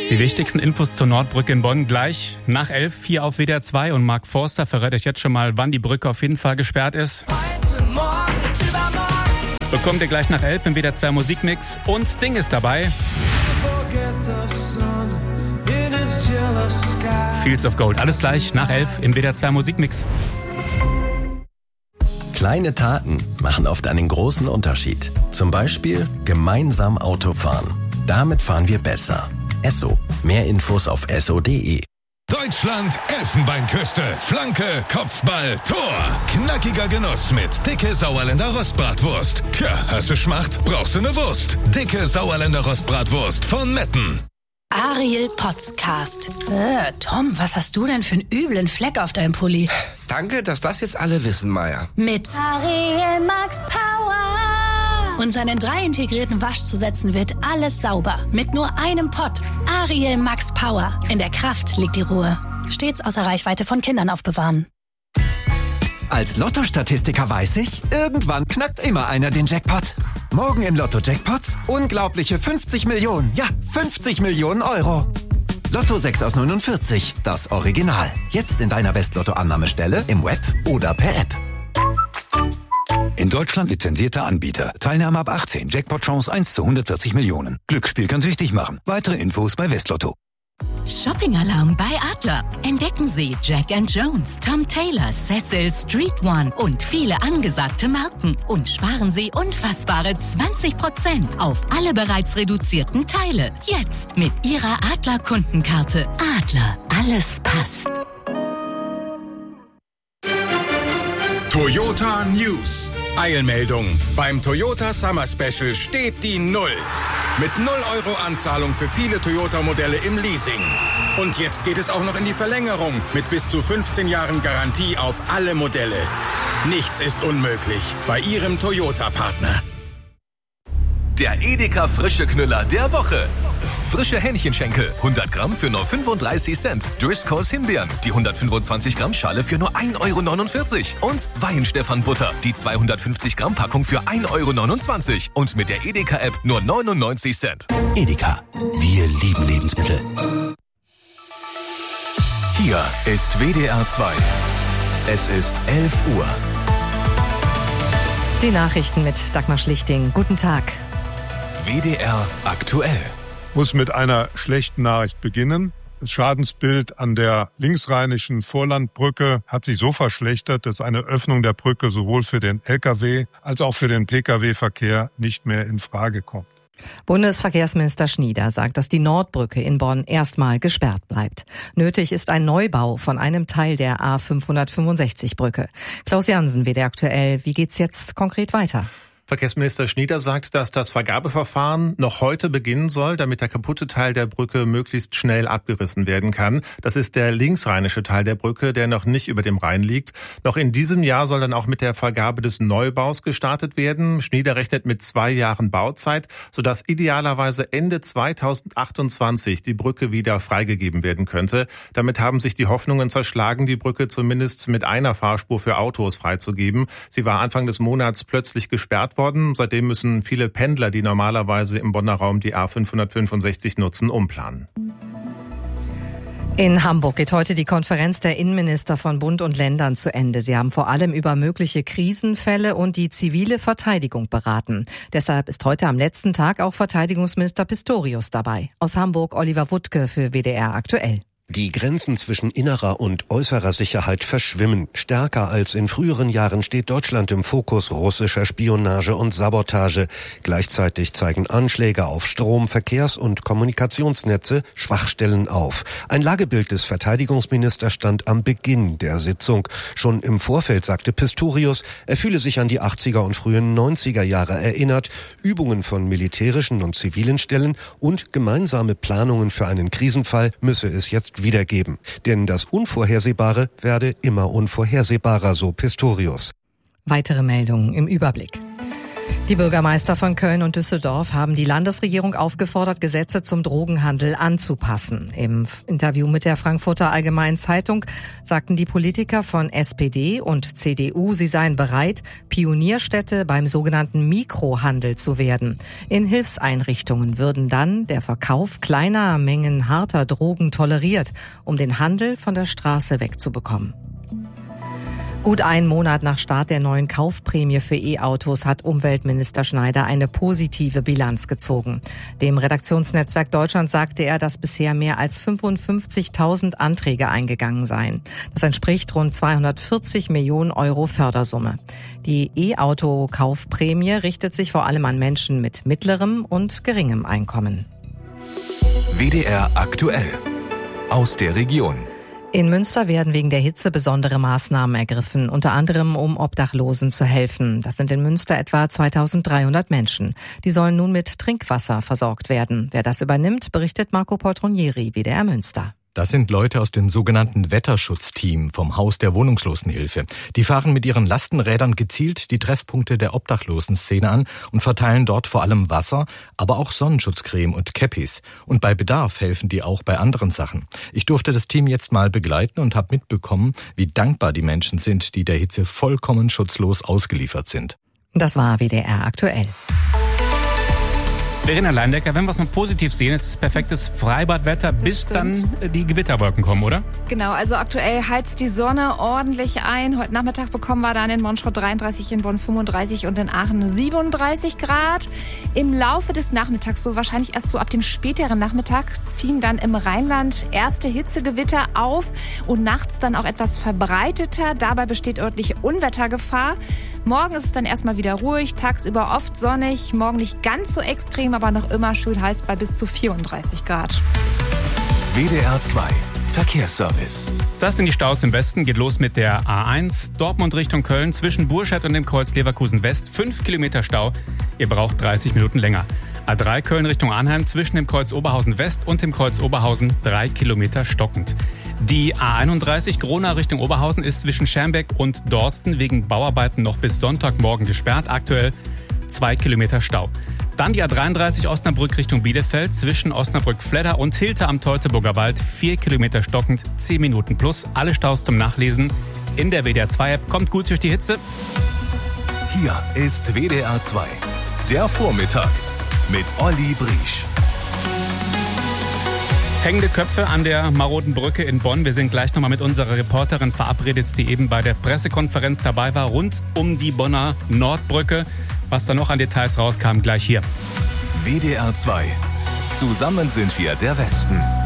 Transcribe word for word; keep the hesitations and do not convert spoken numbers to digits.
Die wichtigsten Infos zur Nordbrücke in Bonn gleich nach elf, hier auf W D R zwei. Und Mark Forster verrät euch jetzt schon mal, wann die Brücke auf jeden Fall gesperrt ist. Bekommt ihr gleich nach elf im W D R zwei Musikmix. Und Sting ist dabei. Fields of Gold. Alles gleich nach elf im W D R zwei Musikmix. Kleine Taten machen oft einen großen Unterschied. Zum Beispiel gemeinsam Auto fahren. Damit fahren wir besser. Esso. Mehr Infos auf esso punkt de. Deutschland, Elfenbeinküste, Flanke, Kopfball, Tor. Knackiger Genuss mit dicke Sauerländer Rostbratwurst. Tja, hast du Schmacht? Brauchst du eine Wurst? Dicke Sauerländer Rostbratwurst von Metten. Ariel Podcast. Äh, Tom, was hast du denn für einen üblen Fleck auf deinem Pulli? Danke, dass das jetzt alle wissen, Maya. Mit Ariel Max Power. Und seinen drei integrierten Waschzusätzen wird alles sauber. Mit nur einem Pott. Ariel Max Power. In der Kraft liegt die Ruhe. Stets außer Reichweite von Kindern aufbewahren. Als Lotto-Statistiker weiß ich, irgendwann knackt immer einer den Jackpot. Morgen im Lotto-Jackpots unglaubliche fünfzig Millionen. Ja, fünfzig Millionen Euro. Lotto sechs aus neunundvierzig, das Original. Jetzt in deiner West-Lotto-Annahmestelle, im Web oder per App. In Deutschland lizenzierter Anbieter. Teilnahme ab achtzehn. Jackpot-Chance eins zu hundertvierzig Millionen. Glücksspiel kann süchtig machen. Weitere Infos bei Westlotto. Shopping-Alarm bei Adler. Entdecken Sie Jack and Jones, Tom Taylor, Cecil, Street One und viele angesagte Marken. Und sparen Sie unfassbare zwanzig Prozent auf alle bereits reduzierten Teile. Jetzt mit Ihrer Adler-Kundenkarte. Adler, alles passt. Toyota News. Eilmeldung. Beim Toyota Summer Special steht die Null. Mit null Euro Anzahlung für viele Toyota-Modelle im Leasing. Und jetzt geht es auch noch in die Verlängerung mit bis zu fünfzehn Jahren Garantie auf alle Modelle. Nichts ist unmöglich bei Ihrem Toyota-Partner. Der Edeka Frische Knüller der Woche. Frische Hähnchenschenkel, hundert Gramm für nur fünfunddreißig Cent. Driscolls Himbeeren, die hundertfünfundzwanzig Gramm Schale für nur ein Euro neunundvierzig. Und Weihenstephan-Butter, die zweihundertfünfzig Gramm Packung für ein Euro neunundzwanzig. Und mit der Edeka-App nur neunundneunzig Cent. Edeka, wir lieben Lebensmittel. Hier ist W D R zwei. Es ist elf Uhr. Die Nachrichten mit Dagmar Schlichting. Guten Tag. W D R aktuell. Muss mit einer schlechten Nachricht beginnen. Das Schadensbild an der linksrheinischen Vorlandbrücke hat sich so verschlechtert, dass eine Öffnung der Brücke sowohl für den L K W als auch für den P K W-Verkehr nicht mehr in Frage kommt. Bundesverkehrsminister Schnieder sagt, dass die Nordbrücke in Bonn erstmal gesperrt bleibt. Nötig ist ein Neubau von einem Teil der A fünfhundertfünfundsechzig Brücke. Klaus Jansen, W D R aktuell. Wie geht's jetzt konkret weiter? Verkehrsminister Schnieder sagt, dass das Vergabeverfahren noch heute beginnen soll, damit der kaputte Teil der Brücke möglichst schnell abgerissen werden kann. Das ist der linksrheinische Teil der Brücke, der noch nicht über dem Rhein liegt. Noch in diesem Jahr soll dann auch mit der Vergabe des Neubaus gestartet werden. Schnieder rechnet mit zwei Jahren Bauzeit, sodass idealerweise Ende zweitausendachtundzwanzig die Brücke wieder freigegeben werden könnte. Damit haben sich die Hoffnungen zerschlagen, die Brücke zumindest mit einer Fahrspur für Autos freizugeben. Sie war Anfang des Monats plötzlich gesperrt worden. Seitdem müssen viele Pendler, die normalerweise im Bonner Raum die A fünfhundertfünfundsechzig nutzen, umplanen. In Hamburg geht heute die Konferenz der Innenminister von Bund und Ländern zu Ende. Sie haben vor allem über mögliche Krisenfälle und die zivile Verteidigung beraten. Deshalb ist heute am letzten Tag auch Verteidigungsminister Pistorius dabei. Aus Hamburg Oliver Wuttke für W D R aktuell. Die Grenzen zwischen innerer und äußerer Sicherheit verschwimmen. Stärker als in früheren Jahren steht Deutschland im Fokus russischer Spionage und Sabotage. Gleichzeitig zeigen Anschläge auf Strom-, Verkehrs- und Kommunikationsnetze Schwachstellen auf. Ein Lagebild des Verteidigungsministers stand am Beginn der Sitzung. Schon im Vorfeld sagte Pistorius, er fühle sich an die achtziger und frühen neunziger Jahre erinnert. Übungen von militärischen und zivilen Stellen und gemeinsame Planungen für einen Krisenfall müsse es jetzt wiedergeben. Denn das Unvorhersehbare werde immer unvorhersehbarer, so Pistorius. Weitere Meldungen im Überblick. Die Bürgermeister von Köln und Düsseldorf haben die Landesregierung aufgefordert, Gesetze zum Drogenhandel anzupassen. Im Interview mit der Frankfurter Allgemeinen Zeitung sagten die Politiker von S P D und C D U, sie seien bereit, Pionierstädte beim sogenannten Mikrohandel zu werden. In Hilfseinrichtungen würden dann der Verkauf kleiner Mengen harter Drogen toleriert, um den Handel von der Straße wegzubekommen. Gut einen Monat nach Start der neuen Kaufprämie für E-Autos hat Umweltminister Schneider eine positive Bilanz gezogen. Dem Redaktionsnetzwerk Deutschland sagte er, dass bisher mehr als fünfundfünfzigtausend Anträge eingegangen seien. Das entspricht rund zweihundertvierzig Millionen Euro Fördersumme. Die E-Auto-Kaufprämie richtet sich vor allem an Menschen mit mittlerem und geringem Einkommen. W D R aktuell aus der Region. In Münster werden wegen der Hitze besondere Maßnahmen ergriffen, unter anderem um Obdachlosen zu helfen. Das sind in Münster etwa zweitausenddreihundert Menschen. Die sollen nun mit Trinkwasser versorgt werden. Wer das übernimmt, berichtet Marco Poltronieri, W D R Münster. Das sind Leute aus dem sogenannten Wetterschutzteam vom Haus der Wohnungslosenhilfe. Die fahren mit ihren Lastenrädern gezielt die Treffpunkte der Obdachlosenszene an und verteilen dort vor allem Wasser, aber auch Sonnenschutzcreme und Käppis. Und bei Bedarf helfen die auch bei anderen Sachen. Ich durfte das Team jetzt mal begleiten und habe mitbekommen, wie dankbar die Menschen sind, die der Hitze vollkommen schutzlos ausgeliefert sind. Das war W D R aktuell. Verena Leindecker, wenn wir es mal positiv sehen, ist es perfektes Freibadwetter, bis dann die Gewitterwolken kommen, oder? Genau, also aktuell heizt die Sonne ordentlich ein. Heute Nachmittag bekommen wir dann in Monschau dreiunddreißig, in Bonn fünfunddreißig und in Aachen siebenunddreißig Grad. Im Laufe des Nachmittags, so wahrscheinlich erst so ab dem späteren Nachmittag, ziehen dann im Rheinland erste Hitzegewitter auf und nachts dann auch etwas verbreiteter. Dabei besteht örtliche Unwettergefahr. Morgen ist es dann erstmal wieder ruhig, tagsüber oft sonnig, morgen nicht ganz so extrem, aber noch immer schön heiß bei bis zu vierunddreißig Grad. W D R zwei Verkehrsservice. Das sind die Staus im Westen. Geht los mit der A eins Dortmund Richtung Köln zwischen Burscheid und dem Kreuz Leverkusen West. Fünf Kilometer Stau. Ihr braucht dreißig Minuten länger. A drei Köln Richtung Arnheim zwischen dem Kreuz Oberhausen West und dem Kreuz Oberhausen drei Kilometer stockend. Die A einunddreißig Gronau Richtung Oberhausen ist zwischen Schermbeck und Dorsten wegen Bauarbeiten noch bis Sonntagmorgen gesperrt. Aktuell zwei Kilometer Stau. Dann die A dreiunddreißig Osnabrück Richtung Bielefeld zwischen Osnabrück-Fledder und Hilter am Teutoburger Wald. Vier Kilometer stockend, zehn Minuten plus. Alle Staus zum Nachlesen in der W D R zwei App. Kommt gut durch die Hitze. Hier ist W D R zwei. Der Vormittag mit Olli Briesch. Hängende Köpfe an der maroden Brücke in Bonn. Wir sind gleich nochmal mit unserer Reporterin verabredet, die eben bei der Pressekonferenz dabei war, rund um die Bonner Nordbrücke. Was da noch an Details rauskam, gleich hier. W D R zwei. Zusammen sind wir der Westen.